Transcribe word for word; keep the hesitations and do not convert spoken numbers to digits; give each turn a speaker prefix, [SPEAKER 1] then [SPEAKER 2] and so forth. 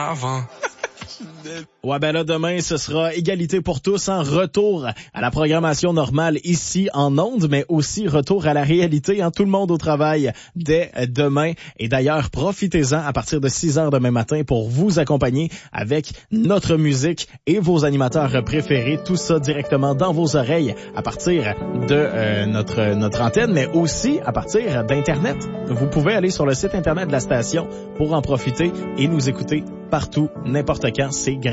[SPEAKER 1] avant.
[SPEAKER 2] Ouais, ben là, demain, ce sera égalité pour tous, en retour à la programmation normale ici en ondes, mais aussi retour à la réalité, hein, tout le monde au travail dès demain. Et d'ailleurs, profitez-en à partir de six heures demain matin pour vous accompagner avec notre musique et vos animateurs préférés. Tout ça directement dans vos oreilles à partir de euh, notre notre antenne, mais aussi à partir d'Internet. Vous pouvez aller sur le site Internet de la station pour en profiter et nous écouter partout, n'importe quand. C'est gratuit.